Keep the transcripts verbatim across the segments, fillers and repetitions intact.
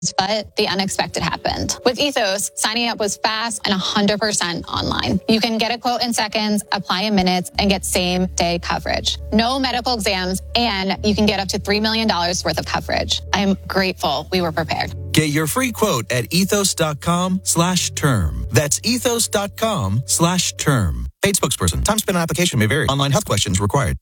But the unexpected happened. With Ethos, signing up was fast and one hundred percent online. You can get a quote in seconds, apply in minutes, and get same-day coverage. No medical exams, and you can get up to three million dollars worth of coverage. I'm grateful we were prepared. Get your free quote at ethos.com slash term. That's ethos.com slash term. Paid spokesperson. Time spent on application may vary. Online health questions required.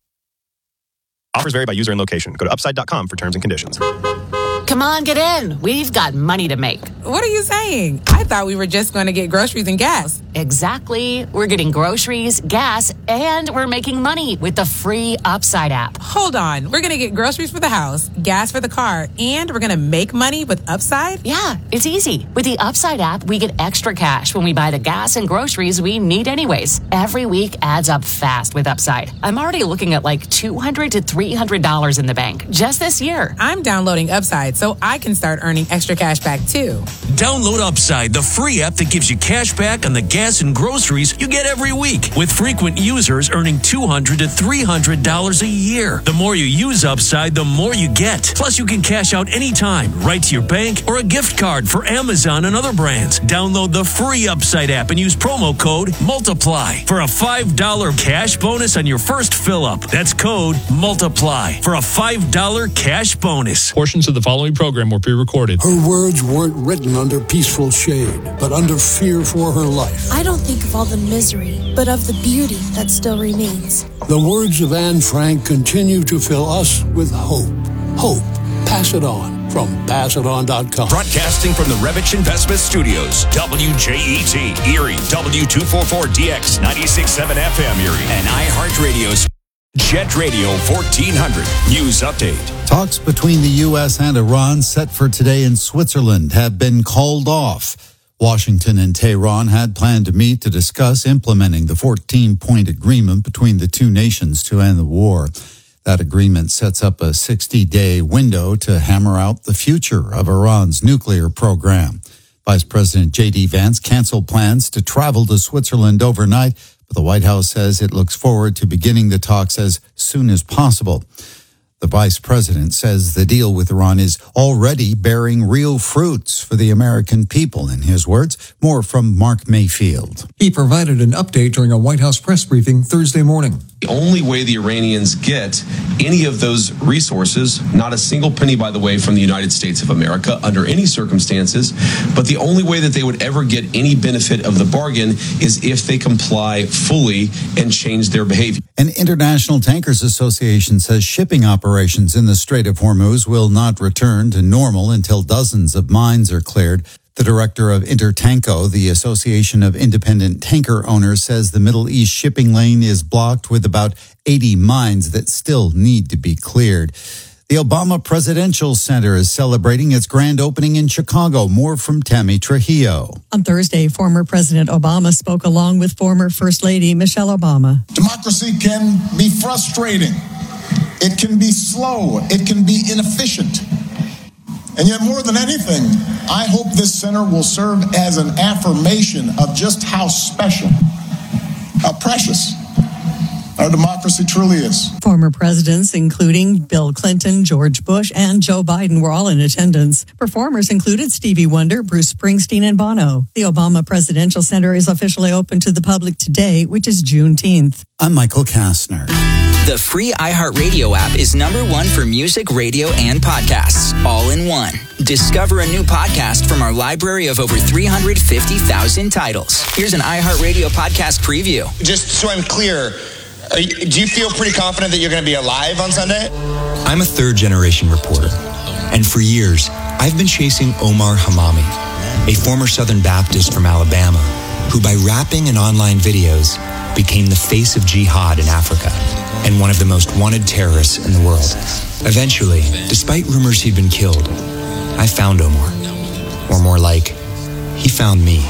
Offers vary by user and location. Go to upside dot com for terms and conditions. Come on, get in. We've got money to make. What are you saying? I thought we were just going to get groceries and gas. Exactly. We're getting groceries, gas, and we're making money with the free Upside app. Hold on. We're going to get groceries for the house, gas for the car, and we're going to make money with Upside? Yeah, it's easy. With the Upside app, we get extra cash when we buy the gas and groceries we need anyways. Every week adds up fast with Upside. I'm already looking at like two hundred to three hundred dollars in the bank just this year. I'm downloading Upside so I can start earning extra cash back too. Download Upside, the free app that gives you cash back on the gas and groceries you get every week, with frequent users earning two hundred to three hundred dollars a year. The more you use Upside, the more you get. Plus, you can cash out anytime, right to your bank or a gift card for Amazon and other brands. Download the free Upside app and use promo code MULTIPLY for a five dollars cash bonus on your first fill-up. That's code MULTIPLY for a five dollars cash bonus. Portions of the following program were pre-recorded. Her words weren't written under peaceful shade, but under fear for her life. I don't think of all the misery, but of the beauty that still remains. The words of Anne Frank continue to fill us with hope. Hope. Pass it on from pass it on dot com. Broadcasting from the Revich Investment Studios, W J E T, Erie, W two forty-four D X, ninety-six point seven F M Erie, and iHeartRadio's Jet Radio fourteen hundred News Update. Talks between the U S and Iran set for today in Switzerland have been called off. Washington and Tehran had planned to meet to discuss implementing the fourteen-point agreement between the two nations to end the war. That agreement sets up a sixty-day window to hammer out the future of Iran's nuclear program. Vice President J D Vance canceled plans to travel to Switzerland overnight, but the White House says it looks forward to beginning the talks as soon as possible. The vice president says the deal with Iran is already bearing real fruits for the American people. In his words, more from Mark Mayfield. He provided an update during a White House press briefing Thursday morning. The only way the Iranians get any of those resources, not a single penny, by the way, from the United States of America under any circumstances, but the only way that they would ever get any benefit of the bargain is if they comply fully and change their behavior. An International Tankers Association says shipping operations in the Strait of Hormuz will not return to normal until dozens of mines are cleared. The director of Intertanko, the Association of Independent Tanker Owners, says the Middle East shipping lane is blocked with about eighty mines that still need to be cleared. The Obama Presidential Center is celebrating its grand opening in Chicago. More from Tammy Trujillo. On Thursday, former President Obama spoke along with former First Lady Michelle Obama. Democracy can be frustrating. It can be slow. It can be inefficient. And yet, more than anything, I hope this center will serve as an affirmation of just how special, how precious our democracy truly is. Former presidents, including Bill Clinton, George Bush, and Joe Biden, were all in attendance. Performers included Stevie Wonder, Bruce Springsteen, and Bono. The Obama Presidential Center is officially open to the public today, which is Juneteenth. I'm Michael Kastner. The free iHeartRadio app is number one for music, radio, and podcasts, all in one. Discover a new podcast from our library of over three hundred fifty thousand titles. Here's an iHeartRadio podcast preview. Just so I'm clear, are you, do you feel pretty confident that you're going to be alive on Sunday? I'm a third-generation reporter, and for years, I've been chasing Omar Hamami, a former Southern Baptist from Alabama, who by rapping and online videos became the face of jihad in Africa and one of the most wanted terrorists in the world. Eventually, despite rumors he'd been killed, I found Omar. Or more like, he found me.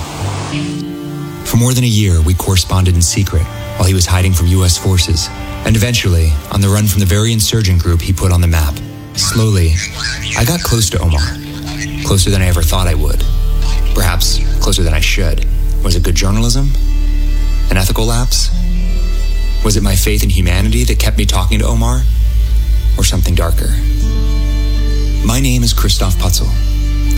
For more than a year, we corresponded in secret while he was hiding from U S forces, and eventually, on the run from the very insurgent group he put on the map. Slowly, I got close to Omar, closer than I ever thought I would. Perhaps closer than I should. Was it good journalism? An ethical lapse? Was it my faith in humanity that kept me talking to Omar? Or something darker? My name is Christoph Putzel,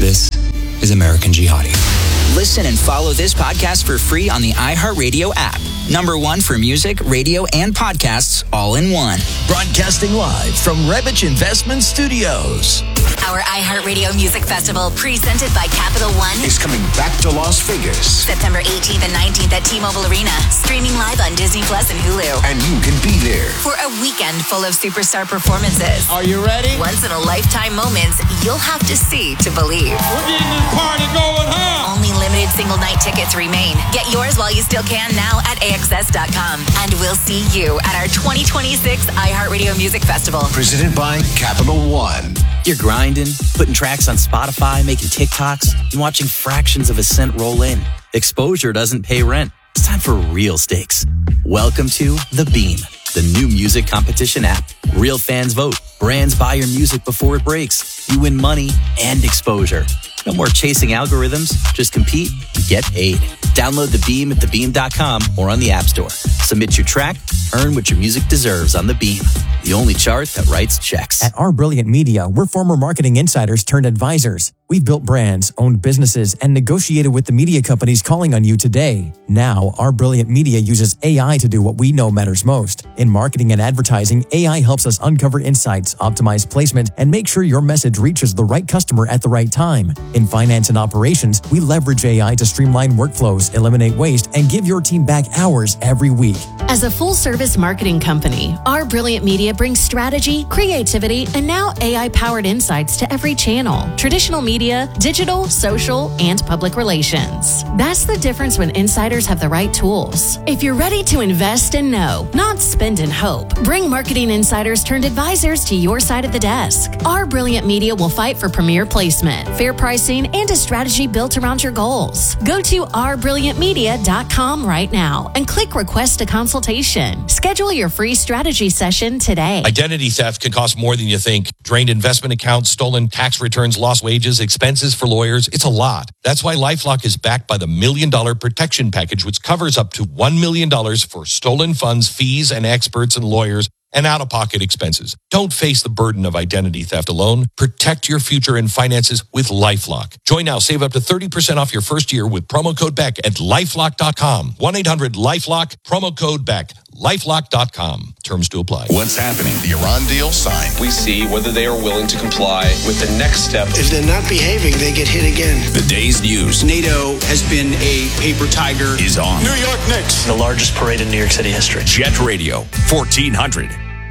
This is American Jihadi. Listen and follow this podcast for free on the iHeartRadio app. Number one for music, radio, and podcasts all in one. Broadcasting live from Rebich Investment Studios. Our iHeartRadio Music Festival, presented by Capital One, is coming back to Las Vegas. September eighteenth and nineteenth at T-Mobile Arena. Streaming live on Disney Plus and Hulu. And you can be there for a weekend full of superstar performances. Are you ready? Once-in-a-lifetime moments you'll have to see to believe. We're getting this party going home. Only limited single-night tickets remain. Get yours while you still can now at A X S dot com. And we'll see you at our twenty twenty-six iHeartRadio Music Festival. Presented by Capital One. You're grinding, putting tracks on Spotify, making TikToks, and watching fractions of a cent roll in. Exposure doesn't pay rent. It's time for real stakes. Welcome to The Beam, the new music competition app. Real fans vote. Brands buy your music before it breaks. You win money and exposure. No more chasing algorithms. Just compete and get paid. Download The Beam at the beam dot com or on the App Store. Submit your track. Earn what your music deserves on The Beam, the only chart that writes checks. At Our Brilliant Media, we're former marketing insiders turned advisors. We've built brands, owned businesses, and negotiated with the media companies calling on you today. Now, Our Brilliant Media uses A I to do what we know matters most. In marketing and advertising, A I helps us uncover insights, optimize placement, and make sure your message reaches the right customer at the right time. In finance and operations, we leverage A I to streamline workflows, eliminate waste, and give your team back hours every week. As a full-service marketing company, Our Brilliant Media brings strategy, creativity, and now A I-powered insights to every channel. Traditional media, digital, social, and public relations. That's the difference when insiders have the right tools. If you're ready to invest and know, not spend and hope, bring marketing insiders turned advisors to your side of the desk. Our Brilliant Media will fight for premier placement, fair pricing, and a strategy built around your goals. Go to our brilliant media dot com right now and click Request a Consultation. Schedule your free strategy session today. Identity theft can cost more than you think. Drained investment accounts, stolen tax returns, lost wages, expenses for lawyers. It's a lot. That's why LifeLock is backed by the Million Dollar Protection Package, which covers up to one million dollars for stolen funds, fees, and experts and lawyers, and out-of-pocket expenses. Don't face the burden of identity theft alone. Protect your future and finances with LifeLock. Join now. Save up to thirty percent off your first year with promo code BECK at lifelock dot com. one eight hundred lifelock, promo code BECK. lifelock dot com. Terms to apply. What's happening? The Iran deal signed. We see whether they are willing to comply with the next step. If they're not behaving, they get hit again. The day's news. NATO has been a paper tiger. Is on. New York Knicks. The largest parade in New York City history. Jet Radio, fourteen hundred.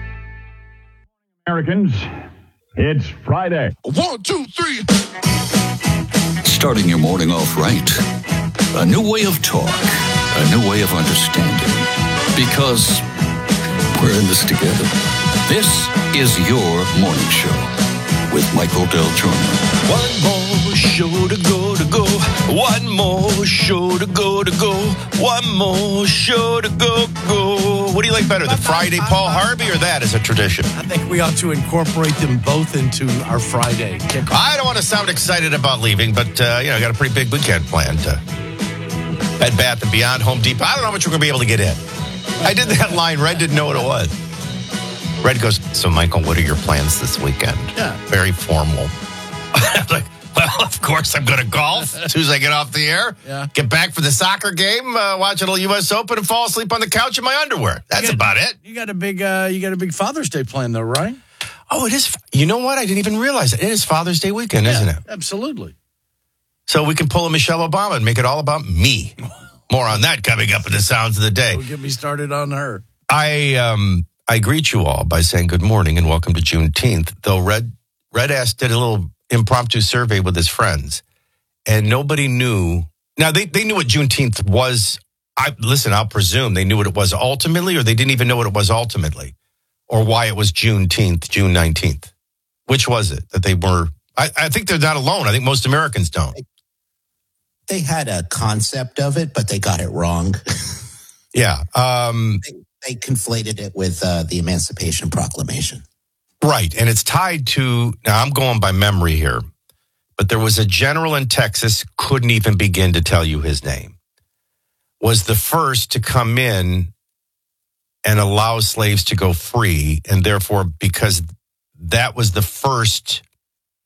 Americans, it's Friday. One, two, three. Starting your morning off right. A new way of talk. A new way of understanding. Because we're in this together. This is your morning show with Michael Del Giorno. One more show to go to go. One more show to go to go. One more show to go go. What do you like better, the Friday Paul Harvey or that as a tradition? I think we ought to incorporate them both into our Friday kickoff. I don't want to sound excited about leaving, but uh, you know, I got a pretty big weekend planned. Uh, Bed Bath and Beyond, Home Depot. I don't know how much we're going to be able to get in. I did that line. Red didn't know what it was. Red goes, so Michael, what are your plans this weekend? Yeah. Very formal. I'm like, well, of course I'm going to golf as soon as I get off the air. Yeah. Get back for the soccer game, uh, watch a little U S Open, and fall asleep on the couch in my underwear. That's got, about it. You got a big, uh, you got a big Father's Day plan, though, right? Oh, it is. You know what? I didn't even realize it. It is Father's Day weekend, yeah, isn't it? Absolutely. So we can pull a Michelle Obama and make it all about me. More on that coming up in the Sounds of the Day. Don't get me started on her. I um I greet you all by saying good morning and welcome to Juneteenth. Though Red Red Ass did a little impromptu survey with his friends, and nobody knew. Now they, they knew what Juneteenth was. I listen. I'll presume they knew what it was ultimately, or they didn't even know what it was ultimately, or why it was Juneteenth, June nineteenth. Which was it that they were? I, I think they're not alone. I think most Americans don't. They had a concept of it, but they got it wrong. Yeah. Um, they, they conflated it with uh, the Emancipation Proclamation. Right. And it's tied to, now I'm going by memory here, but there was a general in Texas, couldn't even begin to tell you his name, was the first to come in and allow slaves to go free. And therefore, because that was the first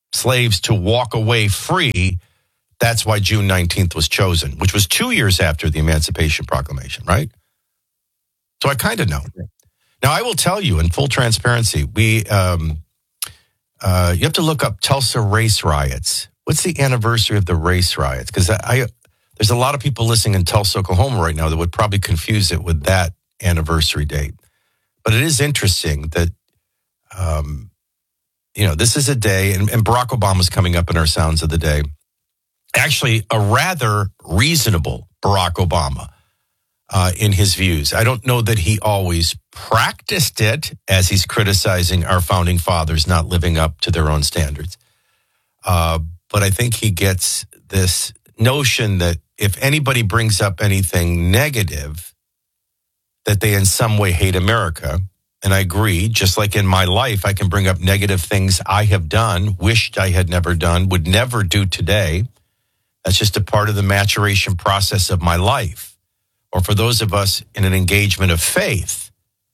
slaves to walk away free. That's why June nineteenth was chosen, which was two years after the Emancipation Proclamation, right? So I kind of know. Now, I will tell you in full transparency, we um, uh, you have to look up Tulsa race riots. What's the anniversary of the race riots? Because I, I there's a lot of people listening in Tulsa, Oklahoma right now that would probably confuse it with that anniversary date. But it is interesting that, um, you know, this is a day, and, and Barack Obama's coming up in our Sounds of the Day. Actually, a rather reasonable Barack Obama uh, in his views. I don't know that he always practiced it as he's criticizing our founding fathers not living up to their own standards. Uh, but I think he gets this notion that if anybody brings up anything negative, that they in some way hate America. And I agree, just like in my life, I can bring up negative things I have done, wished I had never done, would never do today. That's just a part of the maturation process of my life. Or for those of us in an engagement of faith,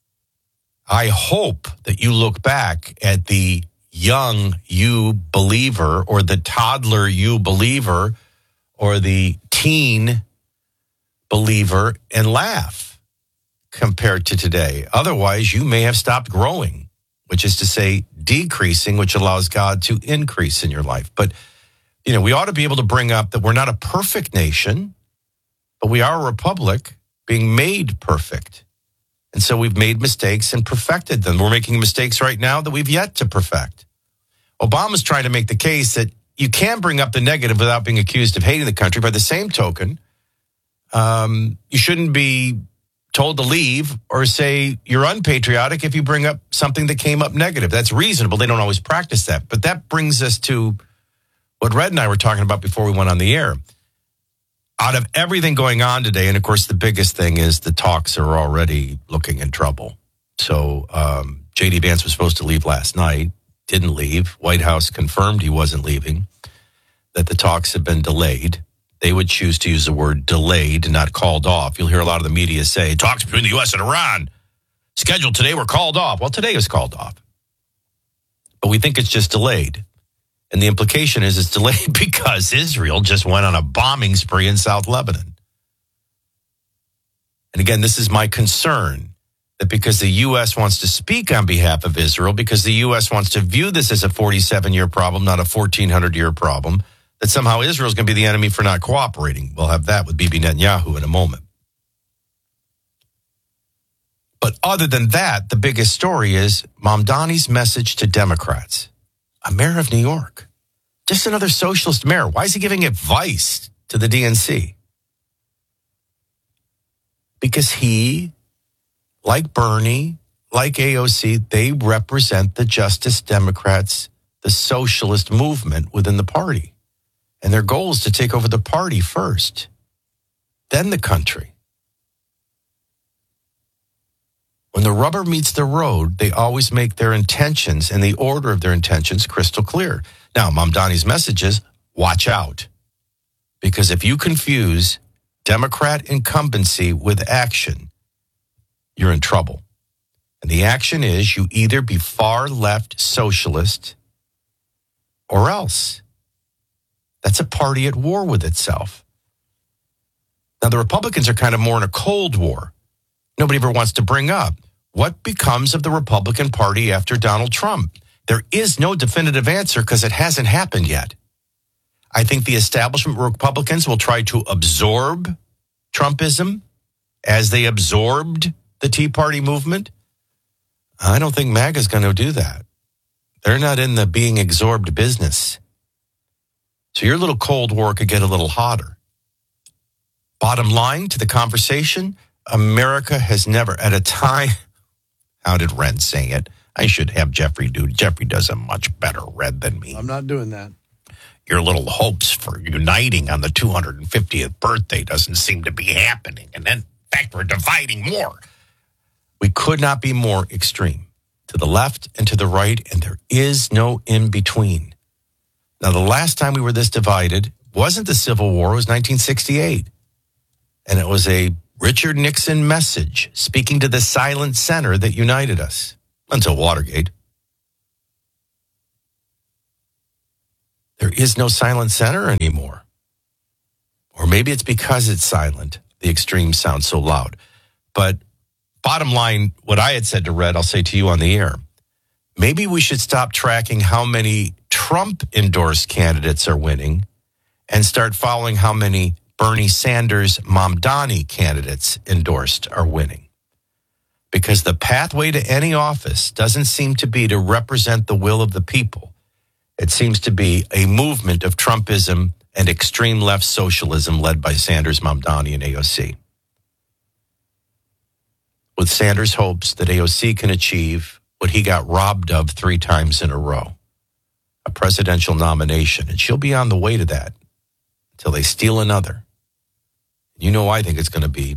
I hope that you look back at the young you believer or the toddler you believer or the teen believer and laugh compared to today. Otherwise, you may have stopped growing, which is to say decreasing, which allows God to increase in your life. But, you know, we ought to be able to bring up that we're not a perfect nation, but we are a republic being made perfect. And so we've made mistakes and perfected them. We're making mistakes right now that we've yet to perfect. Obama's trying to make the case that you can bring up the negative without being accused of hating the country. By the same token, um, you shouldn't be told to leave or say you're unpatriotic if you bring up something that came up negative. That's reasonable. They don't always practice that. But that brings us to what Red and I were talking about before we went on the air. Out of everything going on today, and of course the biggest thing is the talks are already looking in trouble. So um, J D Vance was supposed to leave last night, didn't leave. White House confirmed he wasn't leaving, that the talks have been delayed. They would choose to use the word delayed, not called off. You'll hear a lot of the media say, talks between the U S and Iran scheduled today were called off. Well, today is called off. But we think it's just delayed. And the implication is it's delayed because Israel just went on a bombing spree in South Lebanon. And again, this is my concern, that because the U S wants to speak on behalf of Israel, because the U S wants to view this as a forty-seven-year problem, not a fourteen hundred-year problem, that somehow Israel's going to be the enemy for not cooperating. We'll have that with Bibi Netanyahu in a moment. But other than that, the biggest story is Mamdani's message to Democrats. A mayor of New York. Just another socialist mayor. Why is he giving advice to the D N C? Because he, like Bernie, like A O C, they represent the Justice Democrats, the socialist movement within the party. And their goal is to take over the party first, then the country. When the rubber meets the road, they always make their intentions and the order of their intentions crystal clear. Now, Mamdani's message is, watch out. Because if you confuse Democrat incumbency with action, you're in trouble. And the action is you either be far left socialist or else. That's a party at war with itself. Now, the Republicans are kind of more in a Cold War. Nobody ever wants to bring up what becomes of the Republican Party after Donald Trump. There is no definitive answer because it hasn't happened yet. I think the establishment Republicans will try to absorb Trumpism as they absorbed the Tea Party movement. I don't think MAGA is going to do that. They're not in the being absorbed business. So your little Cold War could get a little hotter. Bottom line to the conversation, America has never, at a time, how did Red say it? I should have Jeffrey do. Jeffrey does a much better Red than me. I'm not doing that. Your little hopes for uniting on the two hundred fiftieth birthday doesn't seem to be happening. And then, in fact, we're dividing more. We could not be more extreme to the left and to the right, and there is no in between. Now, the last time we were this divided wasn't the Civil War, it was nineteen sixty-eight. And it was a Richard Nixon message speaking to the silent center that united us until Watergate. There is no silent center anymore. Or maybe it's because it's silent. The extremes sound so loud. But bottom line, what I had said to Red, I'll say to you on the air. Maybe we should stop tracking how many Trump-endorsed candidates are winning and start following how many Bernie Sanders, Mamdani candidates endorsed are winning. Because the pathway to any office doesn't seem to be to represent the will of the people. It seems to be a movement of Trumpism and extreme left socialism led by Sanders, Mamdani, and A O C. With Sanders' hopes that A O C can achieve what he got robbed of three times in a row, a presidential nomination. And she'll be on the way to that until they steal another. You know, I think it's going to be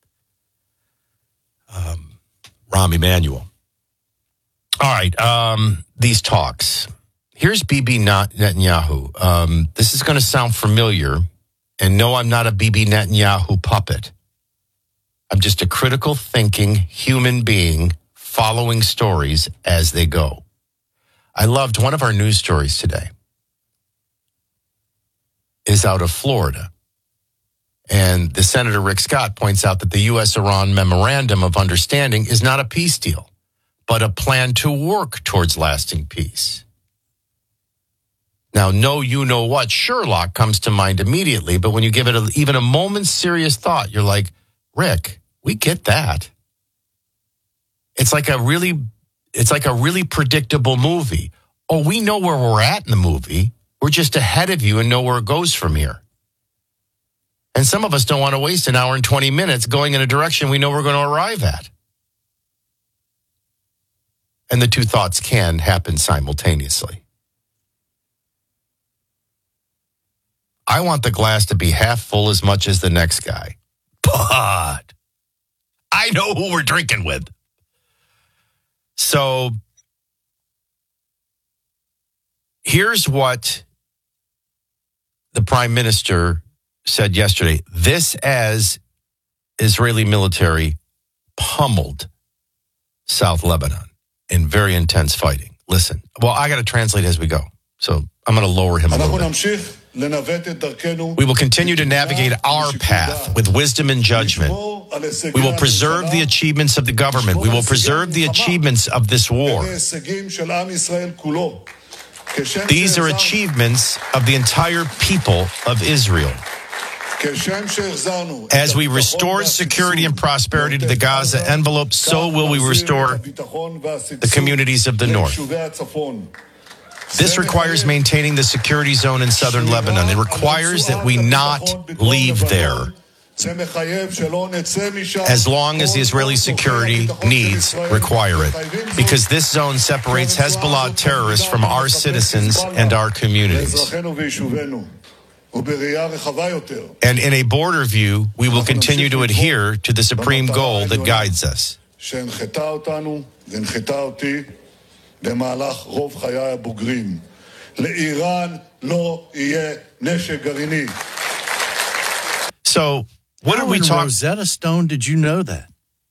um, Rahm Emanuel. All right, um, these talks. Here's Bibi Netanyahu. Um, this is going to sound familiar. And no, I'm not a Bibi Netanyahu puppet. I'm just a critical thinking human being following stories as they go. I loved one of our news stories today is out of Florida. And the Senator Rick Scott points out that the U S Iran Memorandum of Understanding is not a peace deal, but a plan to work towards lasting peace. Now, no, you know what, Sherlock comes to mind immediately, but when you give it a, even a moment's serious thought, you're like, Rick, we get that. It's like a really, it's like a really predictable movie. Oh, we know where we're at in the movie. We're just ahead of you and know where it goes from here. And some of us don't want to waste an hour and twenty minutes going in a direction we know we're going to arrive at. And the two thoughts can happen simultaneously. I want the glass to be half full as much as the next guy. But I know who we're drinking with. So here's what the prime minister said yesterday. This as Israeli military pummeled South Lebanon in very intense fighting. Listen, well, I got to translate as we go. So I'm going to lower him a little bit. We will continue to navigate our path with wisdom and judgment. We will preserve the achievements of the government. We will preserve the achievements of this war. These are achievements of the entire people of Israel. As we restore security and prosperity to the Gaza envelope, so will we restore the communities of the north. This requires maintaining the security zone in southern Lebanon. It requires that we not leave there as long as the Israeli security needs require it, because this zone separates Hezbollah terrorists from our citizens and our communities. And in a border view, we will continue to adhere to the supreme goal that guides us. במהלך רוב חיי הבוגרים. לאיראן לא יהיה נשק גרעיני. So, what How are we in talking? Rosetta Stone, did you know that?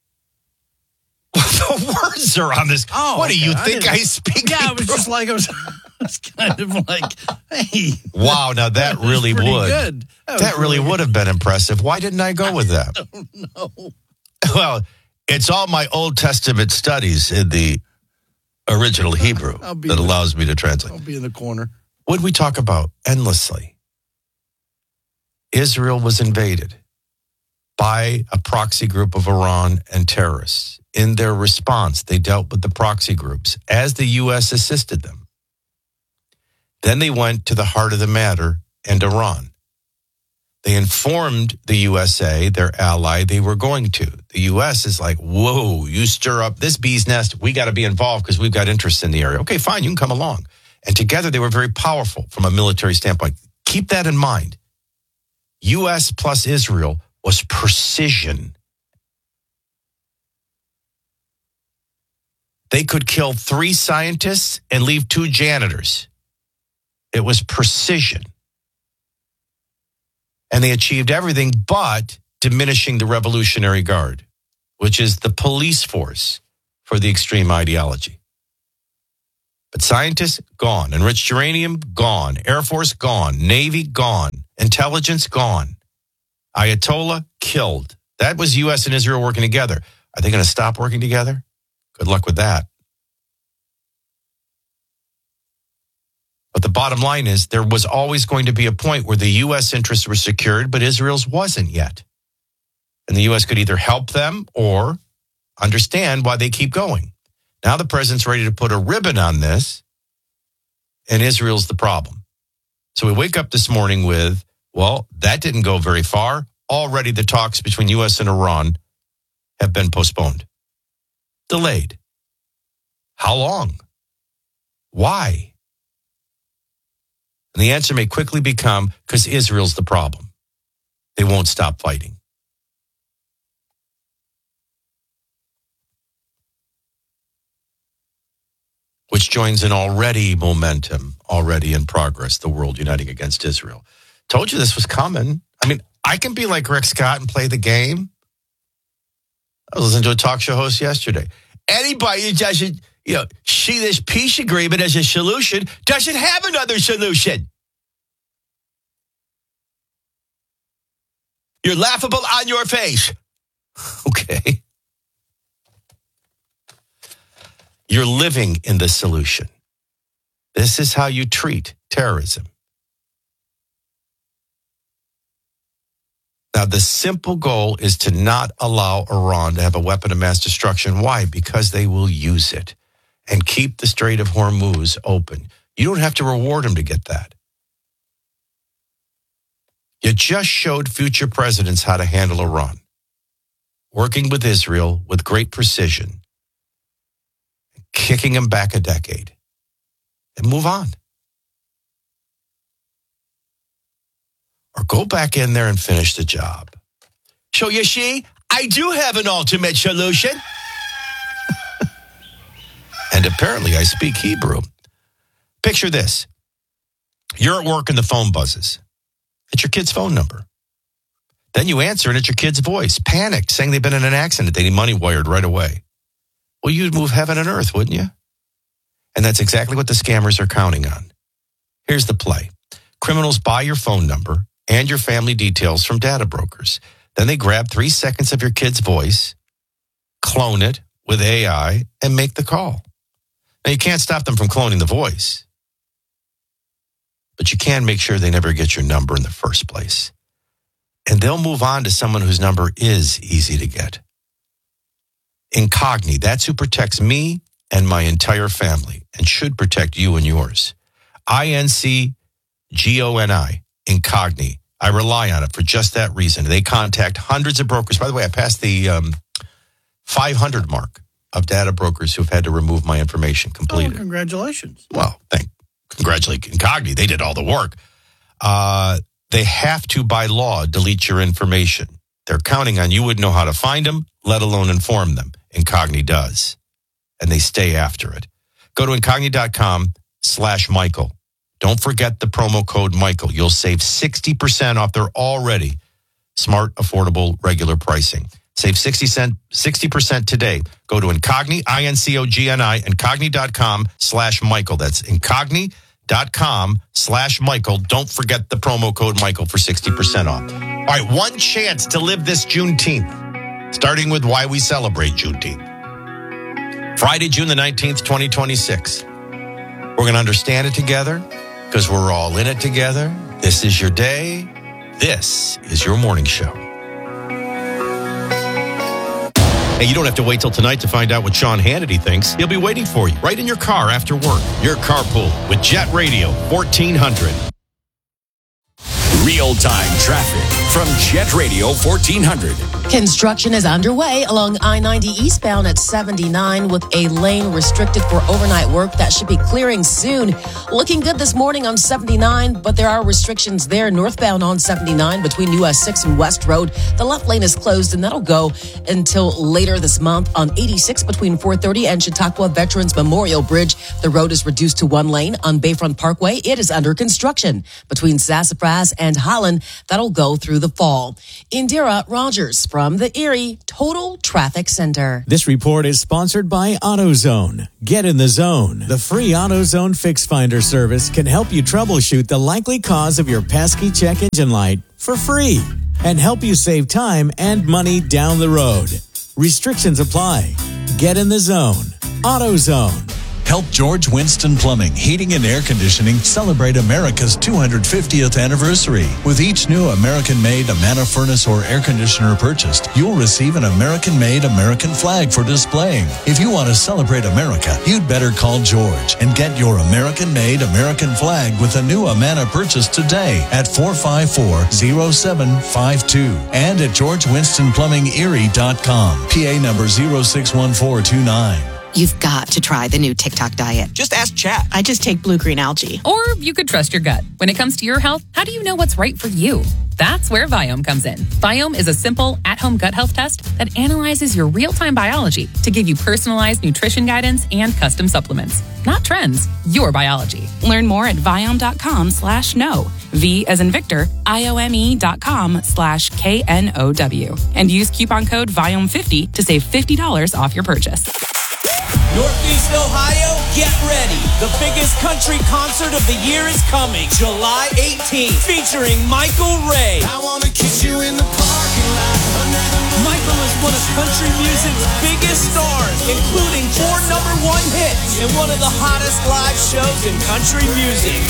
The words are on this. Oh, what do okay. you I think didn't- I speak? Yeah, it was just like I was, I was kind of like, hey. Wow, now that, That was really pretty would. good. That, That was really really would have been impressive. Why didn't I go with that? I don't know. Well, it's all my Old Testament studies in the original Hebrew I'll be that the- allows me to translate. I'll be in the corner. What did we talk about endlessly? Israel was invaded by a proxy group of Iran and terrorists. In their response, they dealt with the proxy groups as the U S assisted them. Then they went to the heart of the matter and Iran. They informed the U S A, their ally, they were going to. The U S is like, whoa, you stir up this bee's nest. We got to be involved because we've got interests in the area. Okay, fine, you can come along. And together they were very powerful from a military standpoint. Keep that in mind. U S plus Israel was precision. They could kill three scientists and leave two janitors. It was precision. And they achieved everything but diminishing the Revolutionary Guard, which is the police force for the extreme ideology. But scientists, gone. Enriched uranium, gone. Air Force, gone. Navy, gone. Intelligence, gone. Ayatollah, killed. That was U S and Israel working together. Are they going to stop working together? Good luck with that. But the bottom line is there was always going to be a point where the U S interests were secured, but Israel's wasn't yet. And the U S could either help them or understand why they keep going. Now the president's ready to put a ribbon on this, and Israel's the problem. So we wake up this morning with, well, that didn't go very far. Already the talks between U S and Iran have been postponed, delayed. How long? Why? And the answer may quickly become because Israel's the problem. They won't stop fighting. Which joins an already momentum, already in progress, the world uniting against Israel. Told you this was coming. I mean, I can be like Rick Scott and play the game. I was listening to a talk show host yesterday. Anybody who doesn't, you know, see this peace agreement as a solution doesn't have another solution. You're laughable on your face. Okay. You're living in the solution. This is how you treat terrorism. Now, the simple goal is to not allow Iran to have a weapon of mass destruction. Why? Because they will use it and keep the Strait of Hormuz open. You don't have to reward them to get that. You just showed future presidents how to handle Iran, working with Israel with great precision, kicking them back a decade, and move on. Or go back in there and finish the job. So you see, I do have an ultimate solution. And apparently I speak Hebrew. Picture this. You're at work and the phone buzzes. It's your kid's phone number. Then you answer and it's your kid's voice, panicked, saying they've been in an accident. They need money wired right away. Well, you'd move heaven and earth, wouldn't you? And that's exactly what the scammers are counting on. Here's the play. Criminals buy your phone number and your family details from data brokers. Then they grab three seconds of your kid's voice, clone it with A I, and make the call. Now, you can't stop them from cloning the voice, but you can make sure they never get your number in the first place. And they'll move on to someone whose number is easy to get. Incogni, that's who protects me and my entire family and should protect you and yours. I N C G O N I, Incogni. I rely on it for just that reason. They contact hundreds of brokers. By the way, I passed the um, five hundred mark of data brokers who've had to remove my information completely. Oh, congratulations. Well, thank, congratulate Incogni. They did all the work. Uh, they have to, by law, delete your information. They're counting on you wouldn't know how to find them, let alone inform them. Incogni does. And they stay after it. Go to incogni.com slash Michael. Don't forget the promo code Michael. You'll save sixty percent off their already smart, affordable, regular pricing. Save sixty percent today. Go to Incogni, I N C O G N I, incogni.com slash Michael. That's incogni.com slash Michael. Don't forget the promo code Michael for sixty percent off. All right, one chance to live this Juneteenth, starting with why we celebrate Juneteenth. Friday, June the nineteenth, twenty twenty-six. We're going to understand it together because we're all in it together. This is your day. This is your morning show. Hey, you don't have to wait till tonight to find out what Sean Hannity thinks. He'll be waiting for you right in your car after work. Your carpool with Jet Radio fourteen hundred. Real-time traffic from Jet Radio fourteen hundred. Construction is underway along I ninety eastbound at seventy-nine with a lane restricted for overnight work that should be clearing soon. Looking good this morning on seventy-nine, but there are restrictions there northbound on seventy-nine between U S six and West Road. The left lane is closed and that'll go until later this month. On eighty-six between four thirty and Chautauqua Veterans Memorial Bridge, the road is reduced to one lane. On Bayfront Parkway, it is under construction. Between Sassafras and Holland, that'll go through the fall. Indira Rogers from from the Erie Total Traffic Center. This report is sponsored by AutoZone. Get in the zone. The free AutoZone Fix Finder service can help you troubleshoot the likely cause of your pesky check engine light for free and help you save time and money down the road. Restrictions apply. Get in the zone. AutoZone. Help George Winston Plumbing, Heating and Air Conditioning celebrate America's two hundred fiftieth anniversary. With each new American-made Amana furnace or air conditioner purchased, you'll receive an American-made American flag for displaying. If you want to celebrate America, you'd better call George and get your American-made American flag with a new Amana purchase today at four five four, zero seven five two and at george winston plumbing erie dot com. P A number zero six one four two nine. You've got to try the new TikTok diet. Just ask Chat. I just take blue-green algae. Or you could trust your gut. When it comes to your health, how do you know what's right for you? That's where Viome comes in. Viome is a simple, at-home gut health test that analyzes your real-time biology to give you personalized nutrition guidance and custom supplements. Not trends, your biology. Learn more at Viome.com slash no. V as in Victor, I-O-M-E dot com slash K N O W. And use coupon code Viome fifty to save fifty dollars off your purchase. Northeast Ohio, get ready. The biggest country concert of the year is coming, July eighteenth, featuring Michael Ray. I want to kiss you in the parking lot. Michael is one of country music's biggest stars, including four number one hits and one of the hottest live shows in country music.